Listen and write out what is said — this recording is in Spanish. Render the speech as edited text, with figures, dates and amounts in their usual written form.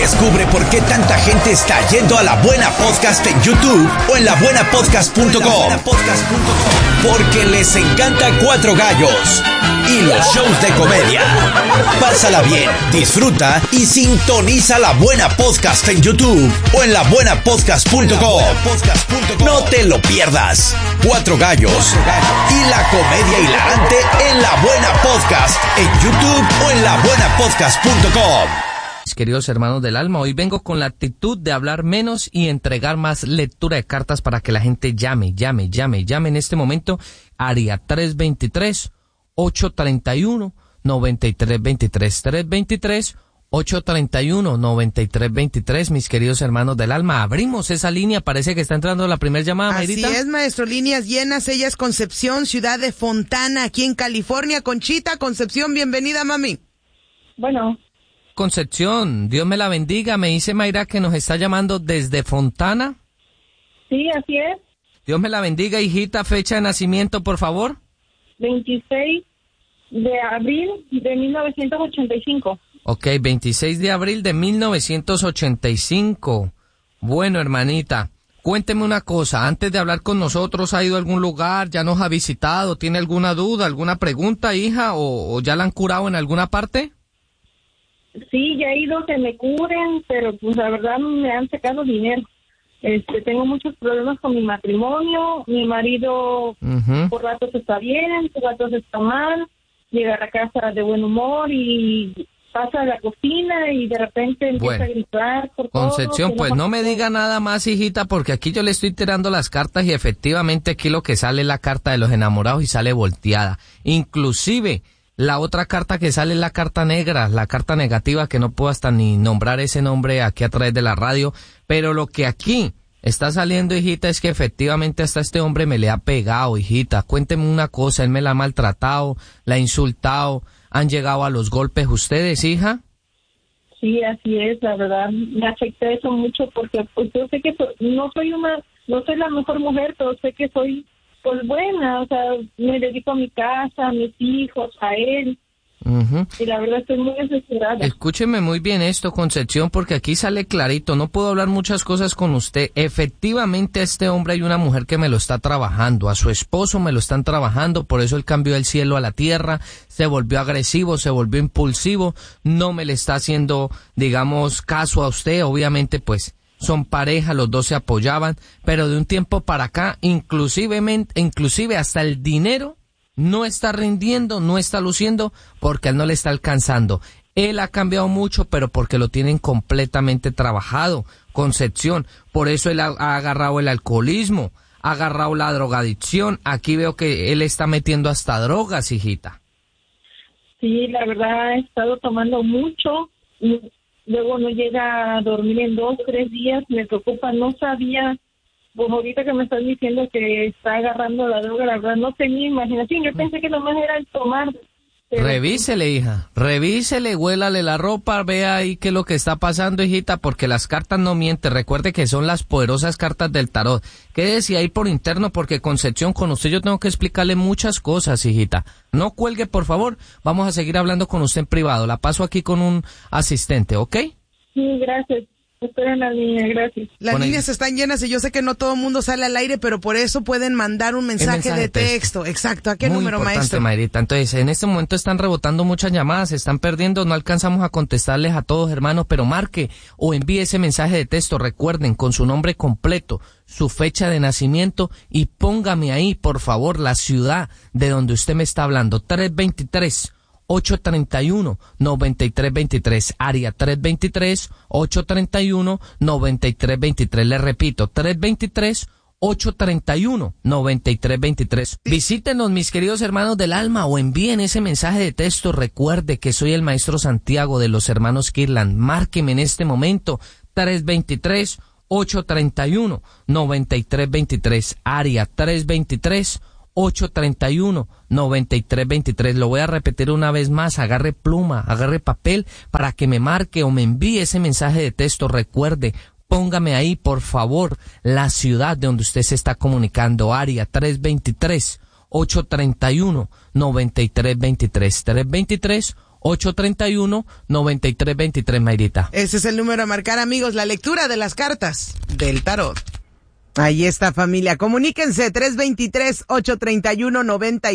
Descubre por qué tanta gente está yendo a La Buena Podcast en YouTube o en labuenapodcast.com. Porque les encanta Cuatro Gallos y los shows de comedia. Pásala bien, disfruta y sintoniza La Buena Podcast en YouTube o en labuenapodcast.com. No te lo pierdas. Cuatro Gallos y la comedia hilarante en La Buena Podcast en YouTube o en labuenapodcast.com. Mis queridos hermanos del alma, hoy vengo con la actitud de hablar menos y entregar más lectura de cartas para que la gente llame en este momento. Área 323-831-9323, 323-831-9323, mis queridos hermanos del alma. Abrimos esa línea, parece que está entrando la primera llamada, Mayrita. Así es, maestro, líneas llenas. Ella es Concepción, ciudad de Fontana, aquí en California. Conchita, Concepción, bienvenida, mami. Bueno. Concepción, Dios me la bendiga. Me dice Mayra que nos está llamando desde Fontana. Sí, así es. Dios me la bendiga, hijita. Fecha de nacimiento, por favor. 26 de abril de 1985. Ok, 26 de abril de 1985. Bueno, hermanita, cuénteme una cosa. Antes de hablar con nosotros, ¿ha ido a algún lugar? ¿Ya nos ha visitado? ¿Tiene alguna duda, alguna pregunta, hija? ¿O ya la han curado en alguna parte? Sí, ya he ido que me curen, pero pues la verdad me han sacado dinero. Tengo muchos problemas con mi matrimonio. Mi marido por ratos está bien, por ratos está mal. Llega a la casa de buen humor y pasa a la cocina y de repente empieza a gritar por Concepción, todo, pues no me diga nada más, hijita, porque aquí yo le estoy tirando las cartas y efectivamente aquí lo que sale es la carta de los enamorados y sale volteada. Inclusive la otra carta que sale es la carta negra, la carta negativa, que no puedo hasta ni nombrar ese nombre aquí a través de la radio, pero lo que aquí está saliendo, hijita, es que efectivamente hasta este hombre me le ha pegado, hijita. Cuénteme una cosa, él me la ha maltratado, la ha insultado, han llegado a los golpes ustedes, hija. Sí, así es, la verdad, me afecta eso mucho porque pues yo sé que no soy la mejor mujer, pero sé que soy pues buena, o sea, me dedico a mi casa, a mis hijos, a él. Y la verdad estoy muy desesperada. Escúcheme muy bien esto, Concepción, porque aquí sale clarito. No puedo hablar muchas cosas con usted. Efectivamente, a este hombre hay una mujer que me lo está trabajando. A su esposo me lo están trabajando. Por eso él cambió del cielo a la tierra. Se volvió agresivo, se volvió impulsivo. No me le está haciendo, digamos, caso a usted. Obviamente, pues, son pareja, los dos se apoyaban. Pero de un tiempo para acá, inclusive hasta el dinero no está rindiendo, no está luciendo, porque a él no le está alcanzando. Él ha cambiado mucho, pero porque lo tienen completamente trabajado, Concepción. Por eso él ha agarrado el alcoholismo, ha agarrado la drogadicción. Aquí veo que él está metiendo hasta drogas, hijita. Sí, la verdad he estado tomando mucho, y luego no llega a dormir en 2, 3 días, me preocupa, no sabía. Pues ahorita que me están diciendo que está agarrando la droga, la verdad no tenía imaginación. Yo pensé que lo más era el tomar. Revísele, hija, revísele, huélale la ropa, vea ahí qué es lo que está pasando, hijita, porque las cartas no mienten. Recuerde que son las poderosas cartas del tarot. Quédese ahí por interno, porque Concepción, con usted yo tengo que explicarle muchas cosas, hijita. No cuelgue, por favor, vamos a seguir hablando con usted en privado. La paso aquí con un asistente, ¿ok? Sí, gracias. Esperen la línea, gracias. Las líneas están llenas y yo sé que no todo el mundo sale al aire, pero por eso pueden mandar un mensaje de texto. Exacto. ¿A qué número, maestro? Mayrita. Entonces, en este momento están rebotando muchas llamadas, se están perdiendo, no alcanzamos a contestarles a todos, hermanos, pero marque o envíe ese mensaje de texto. Recuerden, con su nombre completo, su fecha de nacimiento y póngame ahí, por favor, la ciudad de donde usted me está hablando. 323-831-9323, área 323-831-9323. Le repito, 323-831-9323. Visítenos, mis queridos hermanos del alma, o envíen ese mensaje de texto. Recuerde que soy el maestro Santiago de los hermanos Kirlan. Márqueme en este momento, 323-831-9323, área 323-831-9323. Lo voy a repetir una vez más. Agarre pluma, agarre papel para que me marque o me envíe ese mensaje de texto. Recuerde, póngame ahí, por favor, la ciudad de donde usted se está comunicando. Área 323-831-9323. 831-9323, Mayrita. Ese es el número a marcar, amigos, la lectura de las cartas del tarot. Ahí está, familia. Comuníquense, 323-831-9323.